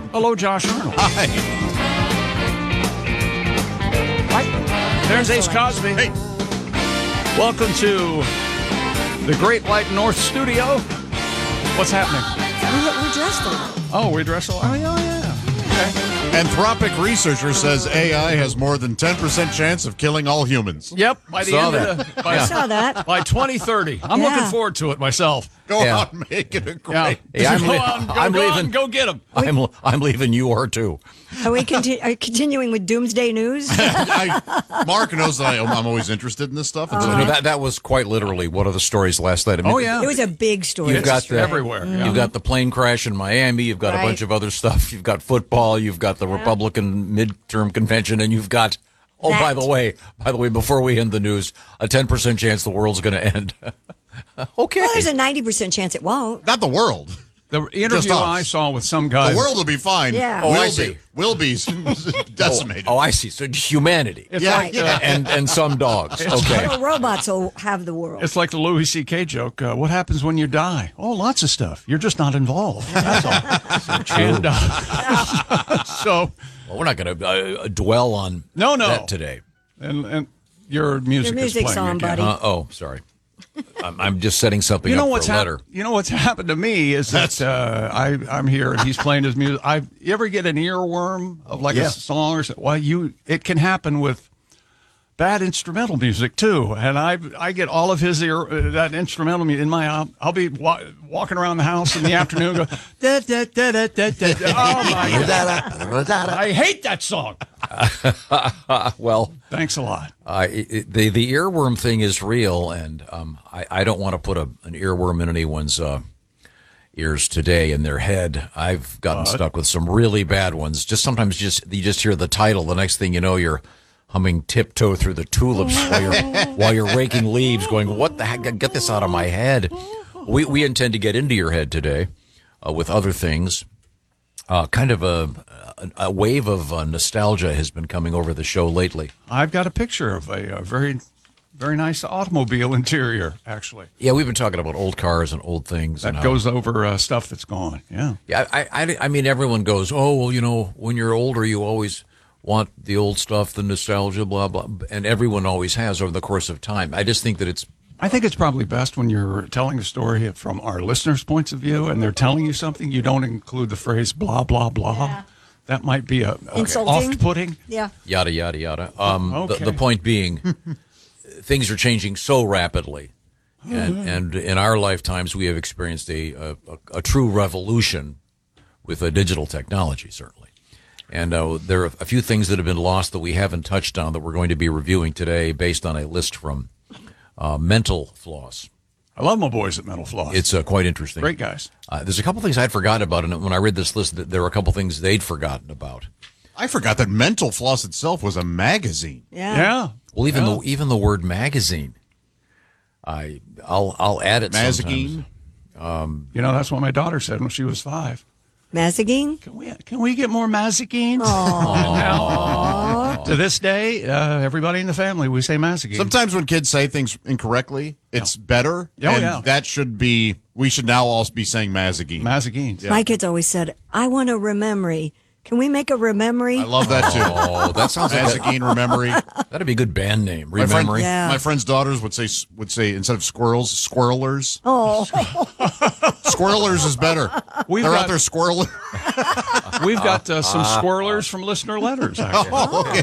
Hello, Josh Arnold. Hi. Hi. There's Ace Cosby. Hey. Welcome to the Great White North Studio. What's happening? We're dressed alike. Oh, we dress alike. Oh, yeah. Okay. Anthropic researcher says AI has more than 10% chance of killing all humans. Yep. By the end of the, I saw that. by 2030. I'm Yeah. looking forward to it myself. Go Yeah. out and make it a Yeah. great. Hey, I'm go li- on, go, I'm go leaving. on, go get them. I'm leaving. You are too. Are we continuing with Doomsday News? Mark knows that I'm always interested in this stuff. And so No, that was quite literally one of the stories last night. I mean, Oh, yeah. It was a big story. You've got the, everywhere. Yeah. You've got the plane crash in Miami. You've got a Right. bunch of other stuff. You've got football. You've got the Republican midterm convention, and you've got. Oh, by the way, before we end the news, a 10% chance the world's going to end. Okay. Well, there's a 90% chance it won't. not the world. The interview us. I saw with some guy. The world will be fine. Yeah. Oh, I Will see. be. Will be decimated. Oh, I see. So humanity It's Yeah, like yeah. and some dogs. Okay. Little robots will have the world. It's like the Louis C.K. joke. What happens when you die? Oh, lots of stuff. You're just not involved. That's all. And, so, Well, we're not going to dwell on No. that today. and your music Your music's is playing on, again. buddy. Sorry. I'm just setting something You know up what's for a letter. You know what's happened to me is that I'm here and he's playing his music. You ever get an earworm of like a song or something? Well, it can happen with bad instrumental music too, and I get all of his that instrumental music in my. I'll be walking around the house in the afternoon, go da, da, da, da, da, da, da. Oh my god! I hate that song. Well, Thanks a lot. the earworm thing is real, and I don't want to put an earworm in anyone's ears today in their head. I've gotten stuck with some really bad ones. Just sometimes you just hear the title. The next thing you know, you're humming "Tiptoe Through the Tulips" while you're raking leaves, going, "What the heck? Get this out of my head." We intend to get into your head today with other things. Kind of a wave of nostalgia has been coming over the show lately. I've got a picture of a very, very nice automobile interior. Actually, Yeah, we've been talking about old cars and old things. that and goes over stuff that's gone. Yeah. Yeah, I mean, everyone goes, "Oh, well, you know, when you're older, you always want the old stuff, the nostalgia, blah, blah," and everyone always has over the course of time. I just think that it's I think it's probably best when you're telling a story from our listeners' points of view and they're telling you something, you don't include the phrase blah, blah, blah. Yeah. That might be Insulting. off-putting. Yeah. yada, yada, yada. Okay. The point being, things are changing so rapidly. And in our lifetimes, we have experienced a true revolution with digital technology, certainly. And there are a few things that have been lost that we haven't touched on that we're going to be reviewing today based on a list from Mental Floss. I love my boys at Mental Floss. It's quite interesting. Great guys. There's a couple things I'd forgotten about, and when I read this list, there were a couple things they'd forgotten about. I forgot that Mental Floss itself was a magazine. Yeah. Yeah. Well, even the word magazine, I'll add it Mazagine. sometimes. You know, that's what my daughter said when she was 5. Mazagine? Can we get more Mazagines? Now, to this day, everybody in the family, we say Mazagine. Sometimes when kids say things incorrectly, it's better. Oh, and yeah. that should be, we should now all be saying Mazagine. Mazagines. My kids always said, I want a rememory. Can we make a rememory? I love that too. Oh, that sounds like Mazagine Rememory. that'd be a good band name. My friend- Rememory. Yeah. My friend's daughters would say instead of squirrels, squirrelers. Oh, Squirrelers is better. We've They're got- out there squirreling. We've got some squirrelers from listener letters, actually. Oh, okay.